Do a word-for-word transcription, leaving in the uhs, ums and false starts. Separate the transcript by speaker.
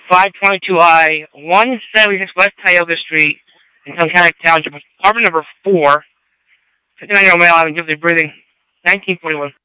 Speaker 1: five twenty-two I, one seventy-six West Tioga Street, in Tunkhannock Township, apartment number four, fifty-nine-year-old male having difficulty breathing, nineteen forty-one.